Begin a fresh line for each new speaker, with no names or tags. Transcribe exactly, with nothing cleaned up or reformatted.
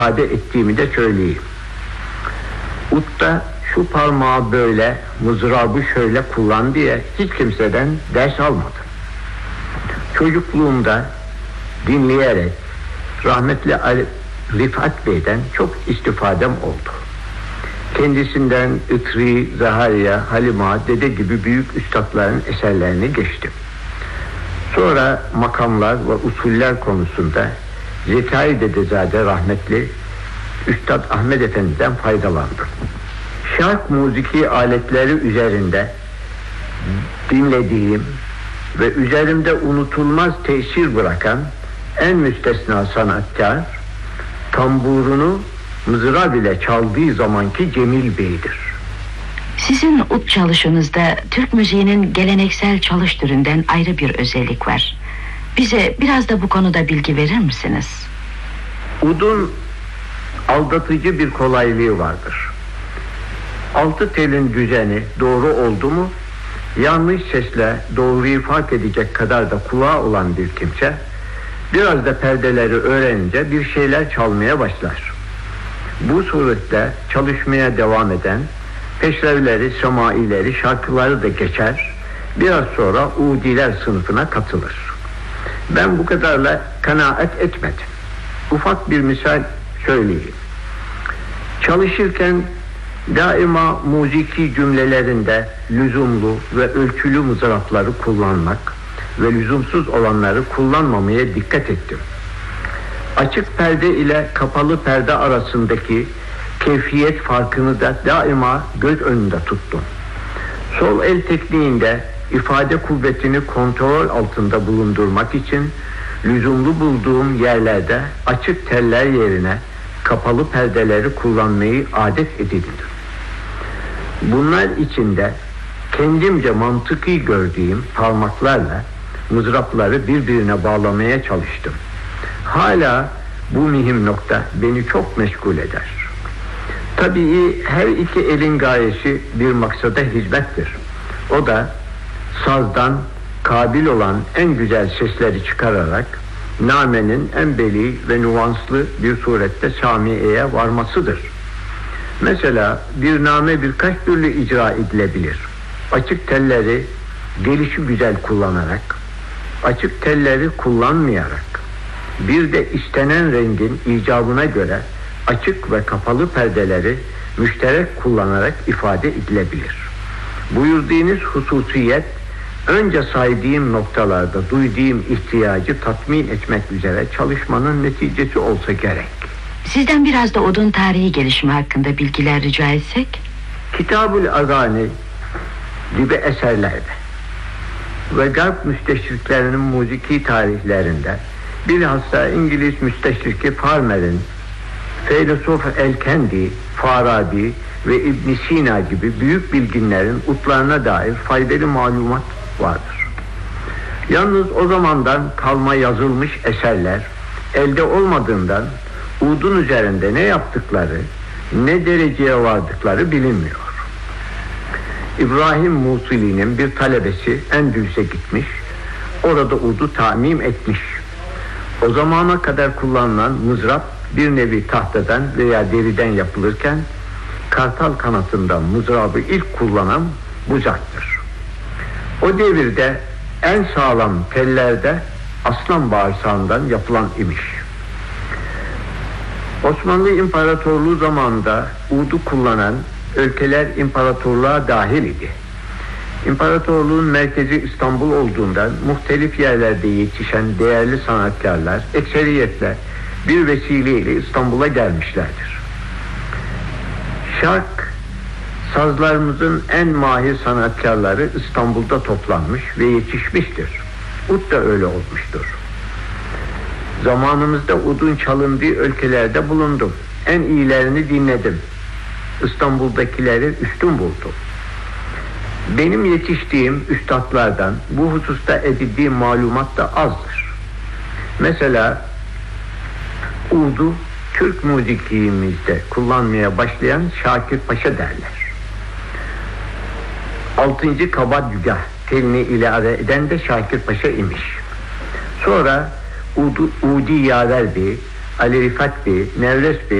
ifade ettiğimi de söyleyeyim. Utta şu parmağı böyle, mızrabı şöyle kullan diye hiç kimseden ders almadım. Çocukluğumda dinleyerek rahmetli Ali Rifat Bey'den çok istifadem oldu. Kendisinden İtri, Zahariya, Halima, Dede gibi büyük üstadların eserlerini geçtim. Sonra makamlar ve usuller konusunda Zekai Dedezade rahmetli Üstad Ahmet Efendi'den faydalandım. Şark müziki aletleri üzerinde dinlediğim ve üzerimde unutulmaz tesir bırakan en müstesna sanatkar, tamburunu mızrab ile çaldığı zamanki Cemil Bey'dir.
Sizin ut çalışınızda Türk müziğinin geleneksel çalış türünden ayrı bir özellik var. Bize biraz da bu konuda bilgi verir misiniz?
Udun aldatıcı bir kolaylığı vardır. Altı telin düzeni doğru oldu mu, yanlış sesle doğruyu fark edecek kadar da kulağı olan bir kimse biraz da perdeleri öğrenince bir şeyler çalmaya başlar. Bu surette çalışmaya devam eden peşrevleri, semaileri, şarkıları da geçer, biraz sonra udiler sınıfına katılır. Ben bu kadarla kanaat etmedim. Ufak bir misal söyleyeyim. Çalışırken daima müziki cümlelerinde lüzumlu ve ölçülü mızrapları kullanmak ve lüzumsuz olanları kullanmamaya dikkat ettim. Açık perde ile kapalı perde arasındaki keyfiyet farkını da daima göz önünde tuttum. Sol el tekniğinde ifade kuvvetini kontrol altında bulundurmak için lüzumlu bulduğum yerlerde açık teller yerine kapalı perdeleri kullanmayı adet edindim. Bunlar içinde kendimce mantıki gördüğüm parmaklarla mızrapları birbirine bağlamaya çalıştım. Hala bu mühim nokta beni çok meşgul eder. Tabii her iki elin gayesi bir maksada hizmettir. O da sazdan kabil olan en güzel sesleri çıkararak namenin en beli ve nuanslı bir surette samiyeye varmasıdır. Mesela bir name birkaç türlü icra edilebilir. Açık telleri gelişi güzel kullanarak, açık telleri kullanmayarak, bir de istenen rengin icabına göre açık ve kapalı perdeleri müşterek kullanarak ifade edilebilir. Buyurduğunuz hususiyet önce saydığım noktalarda duyduğum ihtiyacı tatmin etmek üzere çalışmanın neticesi olsa gerek.
Sizden biraz da odun tarihi gelişimi hakkında bilgiler rica etsek?
Kitab-ül Agani gibi eserlerde ve Garp müsteşriklerinin müziki tarihlerinde, bilhassa İngiliz müsteşriki Farmer'in, filozof El-Kendi, Farabi ve İbn Sina gibi büyük bilginlerin utlarına dair faydalı malumat vardır. Yalnız o zamandan kalma yazılmış eserler elde olmadığından udun üzerinde ne yaptıkları, ne dereceye vardıkları bilinmiyor. İbrahim Musili'nin bir talebesi Endülüs'e gitmiş, orada udu tamim etmiş. O zamana kadar kullanılan mızrap bir nevi tahtadan veya deriden yapılırken kartal kanatından mızrabı ilk kullanan bu zattır. O devirde en sağlam tellerde aslan bağırsağından yapılan imiş. Osmanlı İmparatorluğu zamanında udu kullanan ülkeler imparatorluğa dahil idi. İmparatorluğun merkezi İstanbul olduğundan muhtelif yerlerde yetişen değerli sanatkarlar ekseriyetle bir vesileyle İstanbul'a gelmişlerdir. Şark sazlarımızın en mahir sanatkarları İstanbul'da toplanmış ve yetişmiştir. Ud da öyle olmuştur. Zamanımızda udun çalındığı ülkelerde bulundum. En iyilerini dinledim. İstanbul'dakileri üstün buldum. Benim yetiştiğim üstadlardan bu hususta edindiğim malumat da azdır. Mesela udu Türk müziğimizde kullanmaya başlayan Şakir Paşa derler. Altıncı kabadgah telini ilave eden de Şakir Paşa imiş. Sonra Udi, Udi Yaver Bey, Ali Rifat Bey, Nevres Bey